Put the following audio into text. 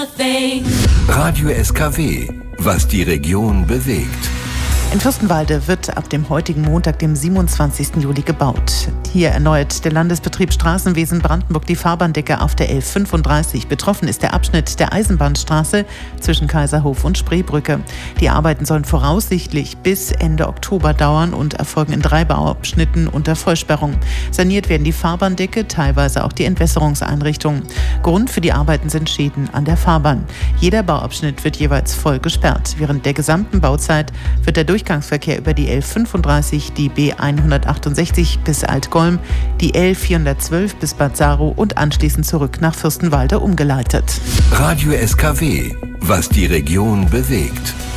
thing. Radio SKW, was die Region bewegt. In Fürstenwalde wird ab dem heutigen Montag, dem 27. Juli, gebaut. Hier erneuert der Landesbetrieb Straßenwesen Brandenburg die Fahrbahndecke auf der L35. Betroffen ist der Abschnitt der Eisenbahnstraße zwischen Kaiserhof und Spreebrücke. Die Arbeiten sollen voraussichtlich bis Ende Oktober dauern und erfolgen in 3 Bauabschnitten unter Vollsperrung. Saniert werden die Fahrbahndecke, teilweise auch die Entwässerungseinrichtungen. Grund für die Arbeiten sind Schäden an der Fahrbahn. Jeder Bauabschnitt wird jeweils voll gesperrt. Während der gesamten Bauzeit wird der Durchgangsverkehr über die L35, die B168 bis Altgolm, die L412 bis Bad Saro und anschließend zurück nach Fürstenwalde umgeleitet. Radio SKW, was die Region bewegt.